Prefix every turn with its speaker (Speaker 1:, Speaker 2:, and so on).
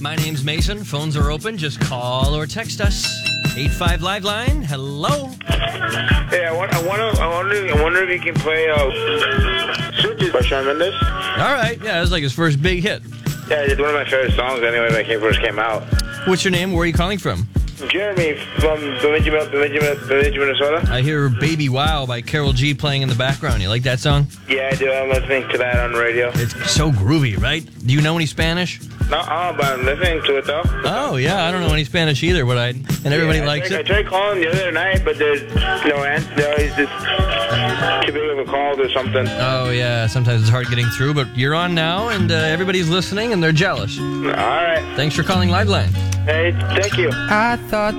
Speaker 1: My name's Mason. Phones are open. Just call or text us. 85 Live Line. Hello.
Speaker 2: Hey, I wonder if you can play Switches by Shawn Mendes.
Speaker 1: All right. Yeah, it was like his first big hit.
Speaker 2: Yeah, it's one of my favorite songs anyway when it first came out.
Speaker 1: What's your name? Where are you calling from?
Speaker 2: Jeremy from Bemidji, Minnesota.
Speaker 1: I hear Baby Wow by Karol G playing in the background. You like that song?
Speaker 2: Yeah, I do. I'm listening to that on the radio.
Speaker 1: It's so groovy, right? Do you know any Spanish?
Speaker 2: No, but I'm listening to it though.
Speaker 1: Oh, yeah. I don't know any Spanish either, and everybody likes it.
Speaker 2: I tried calling the other night, but there's no answer. There always just too big of a call or something.
Speaker 1: Oh, yeah. Sometimes it's hard getting through, but you're on now, and everybody's listening, and they're jealous.
Speaker 2: All right.
Speaker 1: Thanks for calling Liveline.
Speaker 2: Hey, thank you.
Speaker 3: I thought